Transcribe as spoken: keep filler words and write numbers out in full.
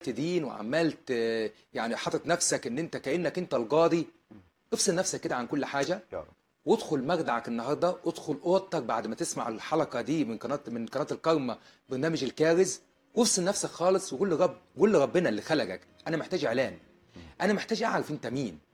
تدين وعمال ت- يعني حاطط نفسك ان انت كانك انت القاضي. افصل نفسك كده عن كل حاجه، يا رب. وادخل مخدعك النهارده، ادخل اوضتك بعد ما تسمع الحلقه دي من قناه من قناه الكرمه، برنامج الكارز، وافصل نفسك خالص وقول لرب قول لربنا اللي خلقك انا محتاج اعلان، انا محتاج اعرف انت مين.